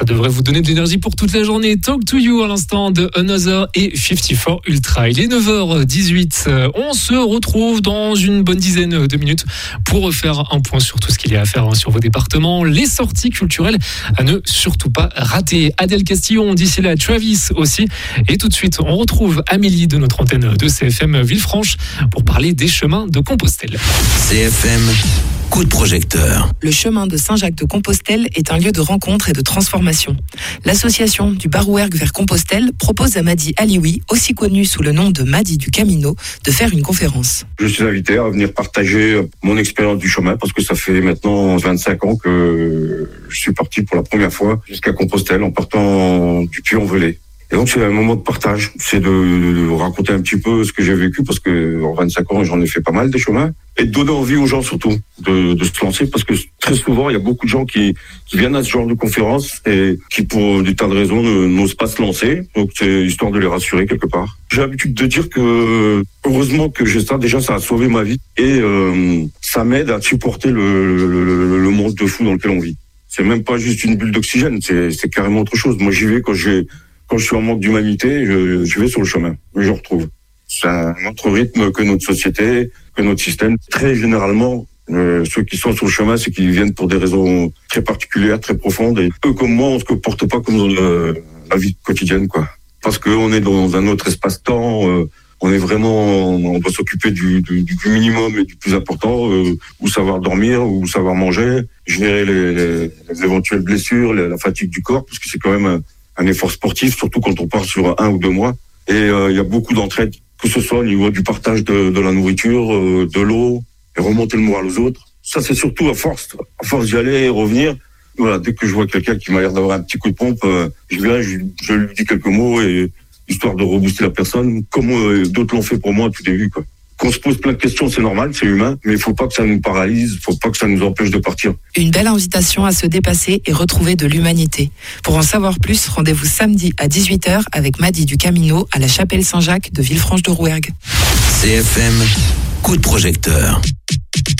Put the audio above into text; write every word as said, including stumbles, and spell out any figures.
Ça devrait vous donner de l'énergie pour toute la journée. Talk to You à l'instant de Another et cinquante-quatre Ultra. Il est neuf heures dix-huit. On se retrouve dans une bonne dizaine de minutes pour faire un point sur tout ce qu'il y a à faire sur vos départements. Les sorties culturelles à ne surtout pas rater. Adèle Castillon, d'ici là, Travis aussi. Et tout de suite, on retrouve Amélie de notre antenne de C F M Villefranche pour parler des chemins de Compostelle. C F M, coup de projecteur. Le chemin de Saint-Jacques-de-Compostelle est un lieu de rencontre et de transformation. L'association du Barouergue vers Compostelle propose à Madi Alioui, aussi connu sous le nom de Madi du Camino, de faire une conférence. Je suis invité à venir partager mon expérience du chemin parce que ça fait maintenant vingt-cinq ans que je suis parti pour la première fois jusqu'à Compostelle en partant du Puy-en-Velay. Et donc c'est un moment de partage, c'est de, de raconter un petit peu ce que j'ai vécu parce que en vingt-cinq ans j'en ai fait pas mal des chemins et de donner envie aux gens surtout de, de se lancer parce que très souvent il y a beaucoup de gens qui, qui viennent à ce genre de conférences et qui pour des tas de raisons ne, n'osent pas se lancer, donc c'est histoire de les rassurer quelque part. J'ai l'habitude de dire que heureusement que j'ai ça, déjà ça a sauvé ma vie et euh, ça m'aide à supporter le, le, le, le monde de fou dans lequel on vit. C'est même pas juste une bulle d'oxygène, c'est, c'est carrément autre chose. Moi j'y vais quand j'ai Quand je suis en manque d'humanité, je, je vais sur le chemin, je retrouve. C'est un autre rythme que notre société, que notre système. Très généralement, euh, ceux qui sont sur le chemin, c'est qu'ils viennent pour des raisons très particulières, très profondes. Et eux comme moi, on se comporte pas comme dans le, la vie quotidienne, quoi. Parce qu'on est dans un autre espace-temps, euh, on est vraiment, on doit s'occuper du, du, du minimum et du plus important, euh, ou savoir dormir, ou savoir manger, gérer les, les, les éventuelles blessures, la, la fatigue du corps, parce que c'est quand même un, un effort sportif, surtout quand on part sur un ou deux mois. Et euh, il y a beaucoup d'entraide, que ce soit au niveau du partage de, de la nourriture, euh, de l'eau, et remonter le moral aux autres. Ça, c'est surtout à force, à force d'y aller et revenir. Voilà, dès que je vois quelqu'un qui m'a l'air d'avoir un petit coup de pompe, euh, je viens, je, je lui dis quelques mots, et histoire de rebooster la personne, comme euh, d'autres l'ont fait pour moi à tout début, quoi. Qu'on se pose plein de questions, c'est normal, c'est humain, mais il faut pas que ça nous paralyse, il faut pas que ça nous empêche de partir. Une belle invitation à se dépasser et retrouver de l'humanité. Pour en savoir plus, rendez-vous samedi à dix-huit heures avec Madi du Camino à la chapelle Saint-Jacques de Villefranche-de-Rouergue. C F M, coup de projecteur.